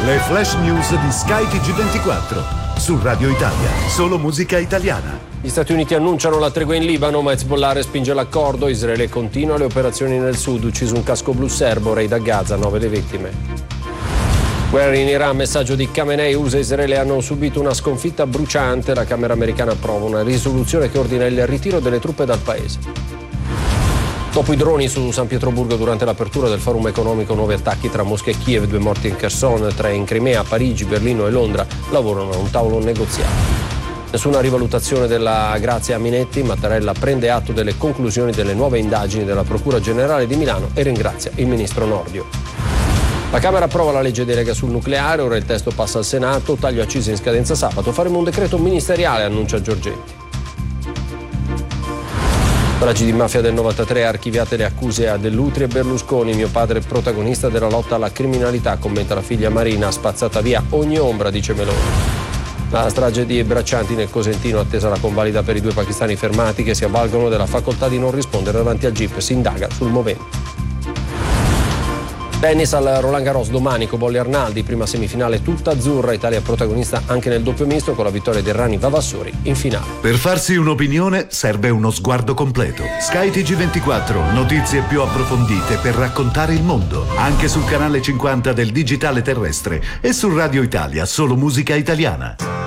Le flash news di Sky TG24 su Radio Italia, solo musica italiana. Gli Stati Uniti annunciano la tregua in Libano, ma Hezbollah respinge l'accordo. Israele continua le operazioni nel sud, ucciso un casco blu serbo, raid a Gaza, 9 le vittime. Guerra in Iran, messaggio di Khamenei, USA e Israele hanno subito una sconfitta bruciante. La Camera americana approva una risoluzione che ordina il ritiro delle truppe dal paese. Dopo i droni su San Pietroburgo durante l'apertura del forum economico, 9 attacchi tra Mosca e Kiev, 2 morti in Kherson, 3 in Crimea, Parigi, Berlino e Londra lavorano a un tavolo negoziale. Nessuna rivalutazione della grazia a Minetti, Mattarella prende atto delle conclusioni delle nuove indagini della Procura Generale di Milano e ringrazia il ministro Nordio. La Camera approva la legge delega sul nucleare, ora il testo passa al Senato, taglio accise in scadenza sabato, faremo un decreto ministeriale, annuncia Giorgetti. Stragi di mafia del 93, archiviate le accuse a Dell'Utri e Berlusconi, mio padre protagonista della lotta alla criminalità, commenta la figlia Marina, spazzata via ogni ombra, dice Meloni. La strage di Braccianti nel Cosentino, attesa la convalida per i 2 pakistani fermati che si avvalgono della facoltà di non rispondere davanti al GIP, si indaga sul movente. Tennis al Roland Garros domani, Cobolli Arnaldi, prima semifinale tutta azzurra, Italia protagonista anche nel doppio misto con la vittoria di Errani Vavassori in finale. Per farsi un'opinione serve uno sguardo completo. Sky TG24, notizie più approfondite per raccontare il mondo, anche sul canale 50 del digitale terrestre e su Radio Italia, solo musica italiana.